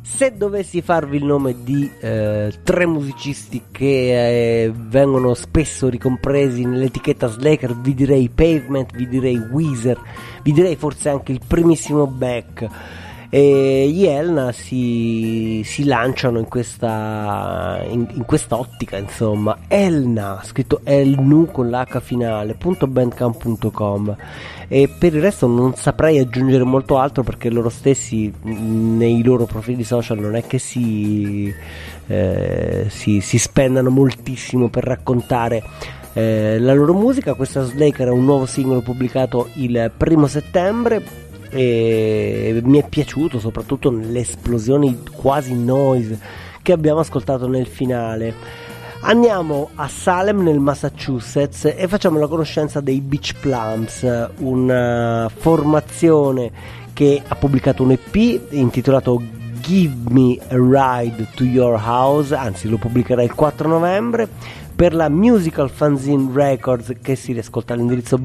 Se dovessi farvi il nome di tre musicisti che vengono spesso ricompresi nell'etichetta Slacker, vi direi Pavement, vi direi Weezer, vi direi forse anche il primissimo Beck. E gli Elna si lanciano in questa ottica, insomma. Elna, scritto Elnu con l'H finale, .bandcamp.com. E per il resto non saprei aggiungere molto altro, perché loro stessi nei loro profili social non è che si spendano moltissimo per raccontare la loro musica. Questa Slacker è un nuovo singolo pubblicato il 1 settembre e mi è piaciuto soprattutto nelle esplosioni quasi noise che abbiamo ascoltato nel finale. Andiamo a Salem nel Massachusetts e facciamo la conoscenza dei Beach Plums, una formazione che ha pubblicato un EP intitolato Give Me a Ride to Your House, anzi lo pubblicherà il 4 novembre per la Musical Fanzine Records, che si riascolta all'indirizzo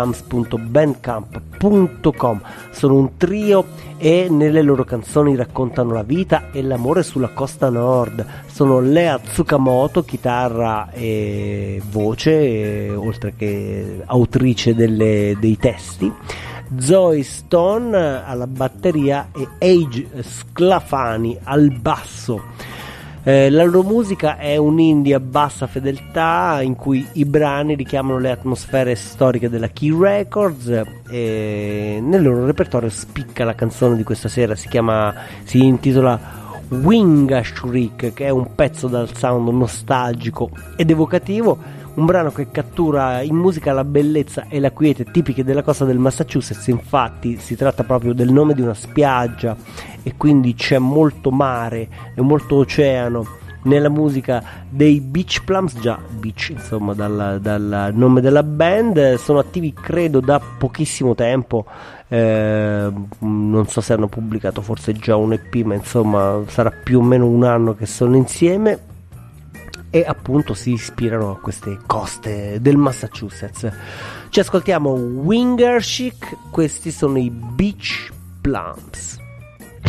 beachplums.bandcamp.com. Sono un trio e nelle loro canzoni raccontano la vita e l'amore sulla costa nord. Sono Lea Tsukamoto, chitarra e voce, oltre che autrice dei testi, Zoe Stone alla batteria e Age Sclafani al basso. La loro musica è un indie a bassa fedeltà in cui i brani richiamano le atmosfere storiche della Key Records, e nel loro repertorio spicca la canzone di questa sera, si intitola Winga Shriek, che è un pezzo dal sound nostalgico ed evocativo, un brano che cattura in musica la bellezza e la quiete tipiche della costa del Massachusetts. Infatti si tratta proprio del nome di una spiaggia e quindi c'è molto mare e molto oceano nella musica dei Beach Plums, già Beach insomma dal nome della band. Sono attivi credo da pochissimo tempo, non so se hanno pubblicato forse già un EP, ma insomma sarà più o meno un anno che sono insieme e appunto si ispirano a queste coste del Massachusetts. Ci ascoltiamo Winger Chic, questi sono i Beach Plums.